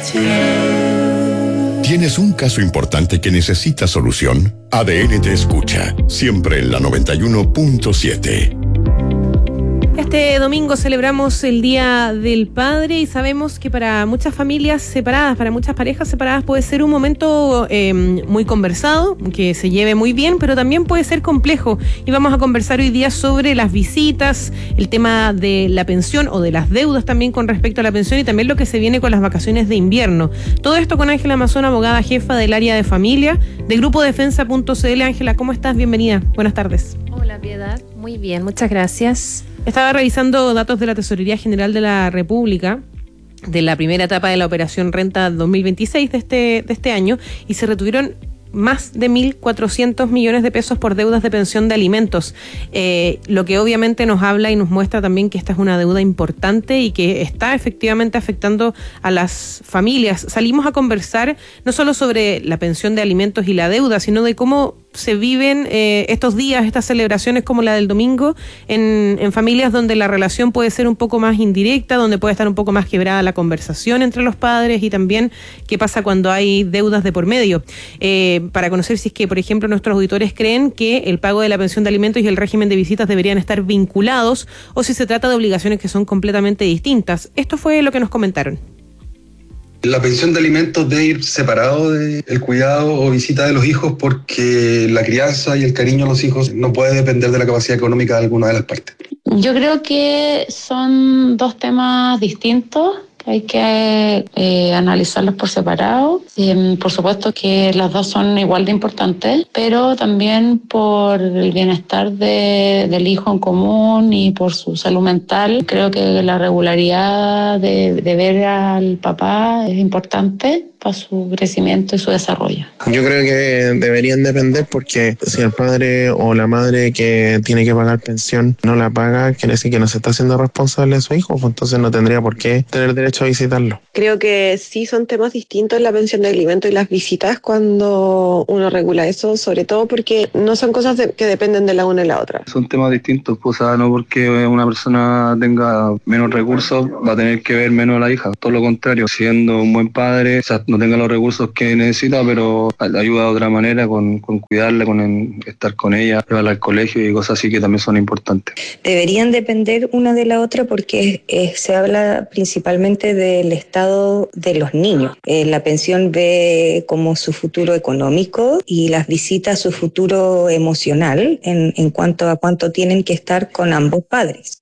¿Tienes un caso importante que necesita solución? ADN te escucha, siempre en la 91.7. Este domingo celebramos el Día del Padre y sabemos que para muchas familias separadas, para muchas parejas separadas puede ser un momento muy conversado, que se lleve muy bien, pero también puede ser complejo. Y vamos a conversar hoy día sobre las visitas, el tema de la pensión o de las deudas también con respecto a la pensión y también lo que se viene con las vacaciones de invierno. Todo esto con Ángela Mazón, abogada jefa del área de familia de Grupo Defensa.cl. Ángela, ¿cómo estás? Bienvenida. Buenas tardes. Hola, Piedad. Muy bien, muchas gracias. Estaba revisando datos de la Tesorería General de la República de la primera etapa de la Operación Renta 2026 de este año y se retuvieron más de 1.400 millones de pesos por deudas de pensión de alimentos, lo que obviamente nos habla y nos muestra también que esta es una deuda importante y que está efectivamente afectando a las familias. Salimos a conversar no solo sobre la pensión de alimentos y la deuda, sino de cómo se viven estos días, estas celebraciones como la del domingo, en familias donde la relación puede ser un poco más indirecta, donde puede estar un poco más quebrada la conversación entre los padres y también qué pasa cuando hay deudas de por medio. Para conocer si es que, por ejemplo, nuestros auditores creen que el pago de la pensión de alimentos y el régimen de visitas deberían estar vinculados o si se trata de obligaciones que son completamente distintas. Esto fue lo que nos comentaron. La pensión de alimentos debe ir separado del cuidado o visita de los hijos porque la crianza y el cariño a los hijos no puede depender de la capacidad económica de alguna de las partes. Yo creo que son dos temas distintos. Hay que analizarlos por separado. Por supuesto que las dos son igual de importantes, pero también por el bienestar del hijo en común y por su salud mental. Creo que la regularidad de ver al papá es importante para su crecimiento y su desarrollo. Yo creo que deberían depender porque si el padre o la madre que tiene que pagar pensión no la paga, quiere decir que no se está haciendo responsable de su hijo, pues entonces no tendría por qué tener derecho a visitarlo. Creo que sí son temas distintos la pensión de alimentos y las visitas cuando uno regula eso, sobre todo porque no son cosas que dependen de la una y la otra. Son temas distintos, pues, o sea, no porque una persona tenga menos recursos va a tener que ver menos a la hija, todo lo contrario, siendo un buen padre, o sea, no tenga los recursos que necesita, pero ayuda de otra manera con cuidarla, con estar con ella, llevarla al colegio y cosas así que también son importantes. Deberían depender una de la otra porque se habla principalmente del estado de los niños. La pensión ve como su futuro económico y las visitas su futuro emocional en cuanto a cuánto tienen que estar con ambos padres.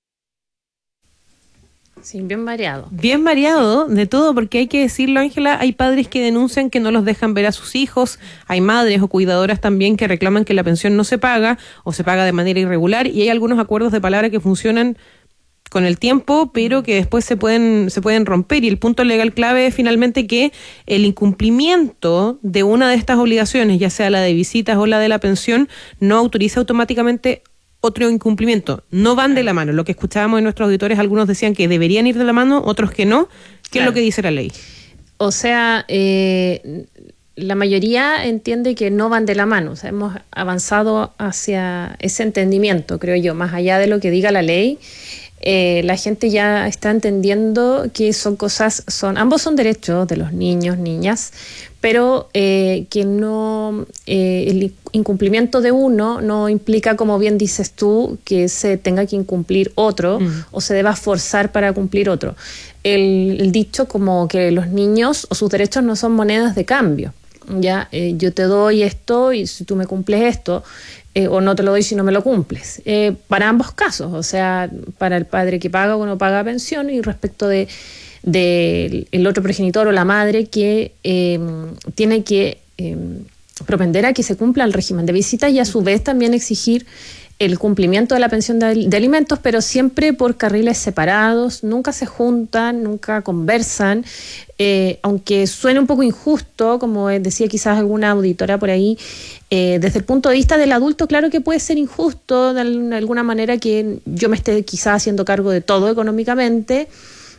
Sí, bien variado. Bien variado de todo, porque hay que decirlo, Ángela, hay padres que denuncian que no los dejan ver a sus hijos, hay madres o cuidadoras también que reclaman que la pensión no se paga o se paga de manera irregular y hay algunos acuerdos de palabra que funcionan con el tiempo, pero que después se pueden romper y el punto legal clave es finalmente que el incumplimiento de una de estas obligaciones, ya sea la de visitas o la de la pensión, no autoriza automáticamente otro incumplimiento. No van de la mano. Lo que escuchábamos en nuestros auditores, algunos decían que deberían ir de la mano, otros que no. ¿Qué es lo que dice la ley? O sea, la mayoría entiende que no van de la mano. O sea, hemos avanzado hacia ese entendimiento, creo yo, más allá de lo que diga la ley. La gente ya está entendiendo que ambos son derechos de los niños, niñas, pero que no el incumplimiento de uno no implica, como bien dices tú, que se tenga que incumplir otro o se deba forzar para cumplir otro. El dicho como que los niños o sus derechos no son monedas de cambio. Ya, yo te doy esto y si tú me cumples esto, o no te lo doy si no me lo cumples. Para ambos casos, o sea, para el padre que paga o no paga pensión y respecto de el otro progenitor o la madre que tiene que propender a que se cumpla el régimen de visita y a su vez también exigir el cumplimiento de la pensión de alimentos, pero siempre por carriles separados, nunca se juntan, nunca conversan, aunque suene un poco injusto, como decía quizás alguna auditora por ahí, desde el punto de vista del adulto, claro que puede ser injusto de alguna manera que yo me esté quizás haciendo cargo de todo económicamente,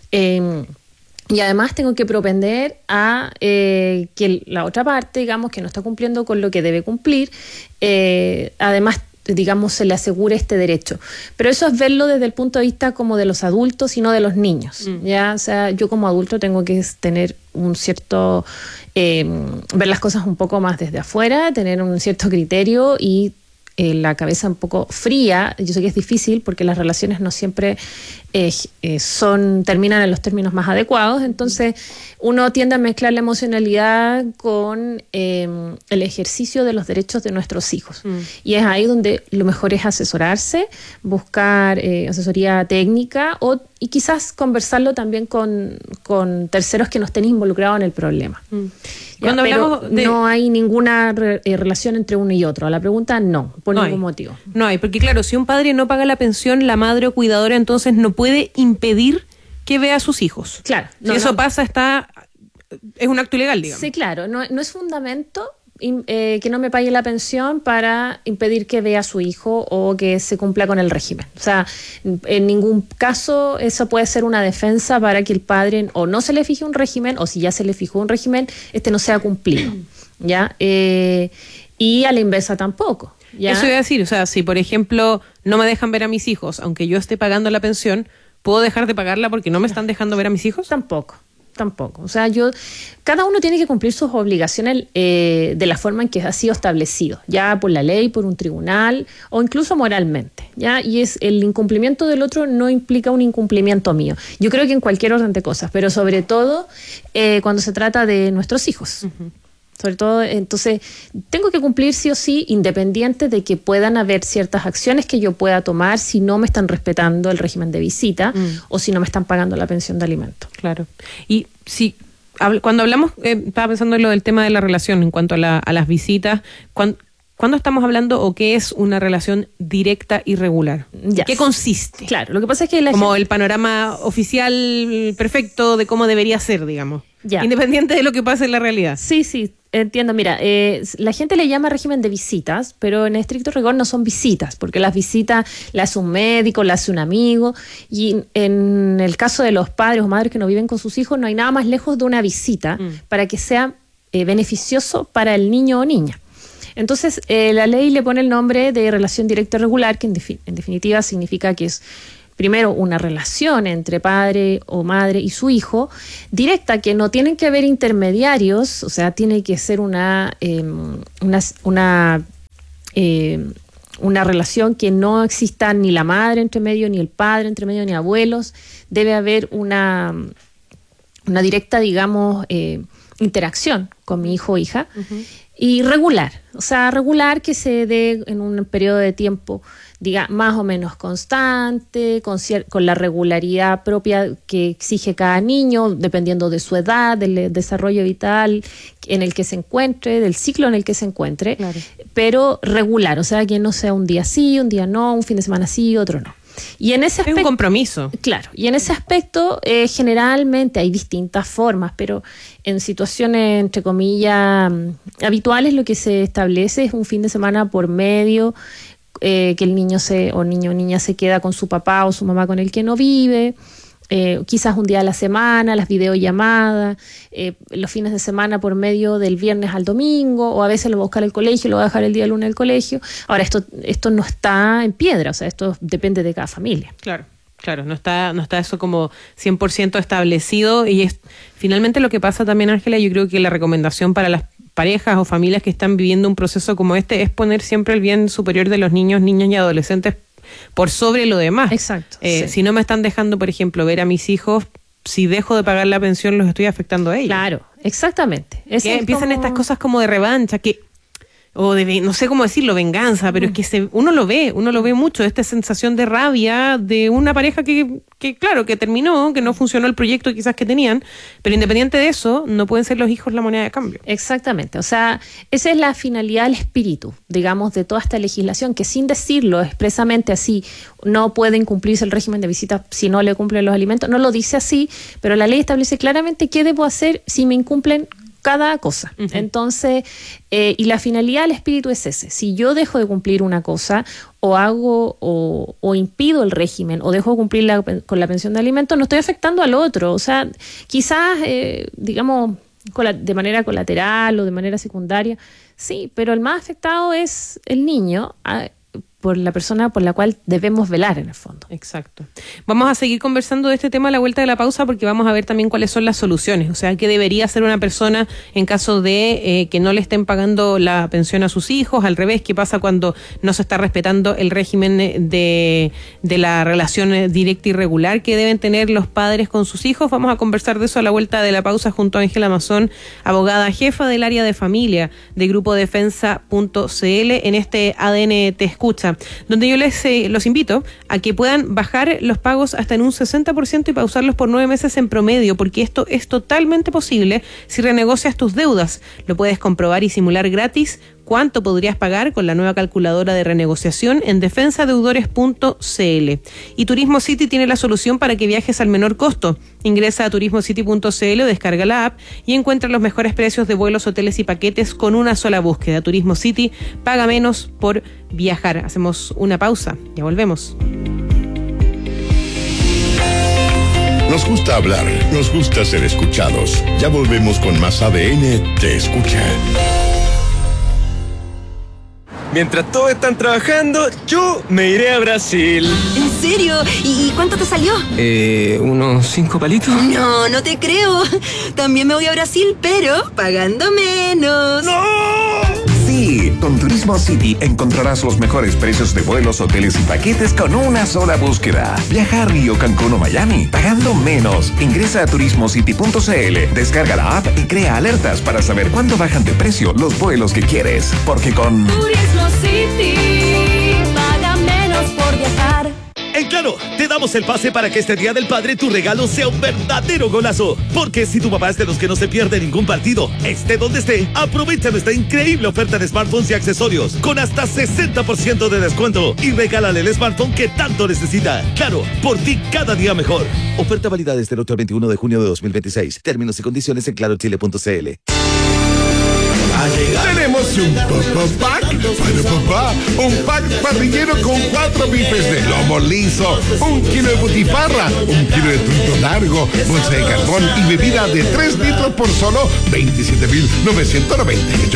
y además tengo que propender a que la otra parte, digamos, que no está cumpliendo con lo que debe cumplir, además digamos, se le asegure este derecho. Pero eso es verlo desde el punto de vista como de los adultos y no de los niños. ¿Ya? O sea, yo como adulto tengo que tener un cierto, ver las cosas un poco más desde afuera, tener un cierto criterio y la cabeza un poco fría. Yo sé que es difícil porque las relaciones no siempre terminan en los términos más adecuados, entonces uno tiende a mezclar la emocionalidad con el ejercicio de los derechos de nuestros hijos. Y es ahí donde lo mejor es asesorarse, buscar asesoría técnica y quizás conversarlo también con terceros que no estén involucrados en el problema. Cuando hablamos no hay ninguna relación entre uno y otro. A la pregunta, no, por ningún motivo. No hay, porque claro, si un padre no paga la pensión, la madre o cuidadora entonces no puede impedir que vea a sus hijos. Claro. Si eso pasa, es un acto ilegal, digamos. Sí, claro. No es fundamento que no me pague la pensión para impedir que vea a su hijo o que se cumpla con el régimen. O sea, en ningún caso eso puede ser una defensa para que el padre o no se le fije un régimen, o si ya se le fijó un régimen, no sea cumplido. ¿Ya? Y a la inversa tampoco. ¿Ya? Eso iba a decir, o sea, si por ejemplo no me dejan ver a mis hijos, aunque yo esté pagando la pensión, ¿puedo dejar de pagarla porque no me están dejando ver a mis hijos? Tampoco. O sea, cada uno tiene que cumplir sus obligaciones de la forma en que ha sido establecido, ya por la ley, por un tribunal o incluso moralmente, ¿ya? Y el incumplimiento del otro no implica un incumplimiento mío. Yo creo que en cualquier orden de cosas, pero sobre todo cuando se trata de nuestros hijos. Sobre todo, entonces, tengo que cumplir sí o sí, independiente de que puedan haber ciertas acciones que yo pueda tomar si no me están respetando el régimen de visita o si no me están pagando la pensión de alimento. Claro. Y si cuando hablamos, estaba pensando en lo del tema de la relación en cuanto a las visitas, ¿cuándo estamos hablando o qué es una relación directa y regular? ¿Qué consiste? Claro, lo que pasa es que como el panorama oficial perfecto de cómo debería ser, digamos. Ya. Independiente de lo que pase en la realidad. Sí, entiendo. Mira, la gente le llama régimen de visitas, pero en estricto rigor no son visitas, porque las visitas las hace un médico, las hace un amigo, y en el caso de los padres o madres que no viven con sus hijos, no hay nada más lejos de una visita para que sea beneficioso para el niño o niña. Entonces, la ley le pone el nombre de relación directa y regular, que en definitiva significa que es primero una relación entre padre o madre y su hijo, directa, que no tienen que haber intermediarios, o sea, tiene que ser una relación que no exista ni la madre entre medio, ni el padre entre medio, ni abuelos. Debe haber una directa, digamos, interacción con mi hijo o hija. Y regular, o sea, regular que se dé en un periodo de tiempo, diga, más o menos constante, con la regularidad propia que exige cada niño, dependiendo de su edad, del desarrollo vital en el que se encuentre, del ciclo en el que se encuentre, claro. Pero regular, o sea, que no sea un día sí, un día no, un fin de semana sí, otro no. Y en ese aspecto, es un compromiso. Claro, y en ese aspecto generalmente hay distintas formas, pero en situaciones, entre comillas, habituales, lo que se establece es un fin de semana por medio, que el niño o niña se queda con su papá o su mamá con el que no vive, quizás un día a la semana, las videollamadas, los fines de semana por medio del viernes al domingo, o a veces lo va a buscar al colegio, lo va a dejar el día lunes al colegio. Ahora, esto no está en piedra, o sea, esto depende de cada familia. Claro, no está eso como 100% establecido, y es finalmente lo que pasa también, Ángela. Yo creo que la recomendación para las parejas o familias que están viviendo un proceso como este es poner siempre el bien superior de los niños, niñas y adolescentes por sobre lo demás. Exacto. Sí. Si no me están dejando, por ejemplo, ver a mis hijos, si dejo de pagar la pensión, los estoy afectando a ellos. Claro, exactamente. Que empiezan estas cosas como de revancha, o de, no sé cómo decirlo, venganza, pero es que uno lo ve mucho, esta sensación de rabia de una pareja que claro, que terminó, que no funcionó el proyecto quizás que tenían, pero independiente de eso, no pueden ser los hijos la moneda de cambio. Exactamente, o sea, esa es la finalidad, el espíritu, digamos, de toda esta legislación, que sin decirlo expresamente así, no puede incumplirse el régimen de visita si no le cumplen los alimentos, no lo dice así, pero la ley establece claramente qué debo hacer si me incumplen cada cosa. Uh-huh. Entonces, y la finalidad del espíritu es ese. Si yo dejo de cumplir una cosa, o hago o impido el régimen, o dejo de cumplir con la pensión de alimentos, no estoy afectando al otro. O sea, quizás, digamos, de manera colateral o de manera secundaria, sí, pero el más afectado es el niño, por la persona por la cual debemos velar en el fondo. Exacto. Vamos a seguir conversando de este tema a la vuelta de la pausa porque vamos a ver también cuáles son las soluciones. O sea, qué debería hacer una persona en caso de que no le estén pagando la pensión a sus hijos. Al revés, qué pasa cuando no se está respetando el régimen de la relación directa y regular que deben tener los padres con sus hijos. Vamos a conversar de eso a la vuelta de la pausa junto a Ángela Mazón, abogada jefa del área de familia de Grupo Defensa.cl en este ADN Te Escucha, donde yo los invito a que puedan bajar los pagos hasta en un 60% y pausarlos por 9 meses en promedio, porque esto es totalmente posible si renegocias tus deudas. Lo puedes comprobar y simular gratis cuánto podrías pagar con la nueva calculadora de renegociación en defensadeudores.cl. Y Turismo City tiene la solución para que viajes al menor costo. Ingresa a turismocity.cl o descarga la app y encuentra los mejores precios de vuelos, hoteles y paquetes con una sola búsqueda. Turismo City, paga menos por viajar. Hacemos una pausa, ya volvemos. Nos gusta hablar, nos gusta ser escuchados. Ya volvemos con más ADN Te Escucha. Mientras todos están trabajando, yo me iré a Brasil. ¿En serio? ¿Y cuánto te salió? Unos 5 palitos. No, no te creo. También me voy a Brasil, pero pagando menos. ¡No! Sí, con Turismo City encontrarás los mejores precios de vuelos, hoteles y paquetes con una sola búsqueda. Viaja a Río, Cancún o Miami, pagando menos. Ingresa a turismocity.cl, descarga la app y crea alertas para saber cuándo bajan de precio los vuelos que quieres. Porque con Turismo City, paga menos por viajar. En Claro, te damos el pase para que este Día del Padre tu regalo sea un verdadero golazo. Porque si tu papá es de los que no se pierde ningún partido, esté donde esté, aprovecha nuestra increíble oferta de smartphones y accesorios con hasta 60% de descuento y regálale el smartphone que tanto necesita. Claro, por ti cada día mejor. Oferta válida desde el 8 al 21 de junio de 2026. Términos y condiciones en clarochile.cl. Tenemos un pack para papá, un pack parrillero con 4 bifes de lomo liso, 1 kilo de butifarra, 1 kilo de trito largo, bolsa de carbón y bebida de 3 litros por solo 27.998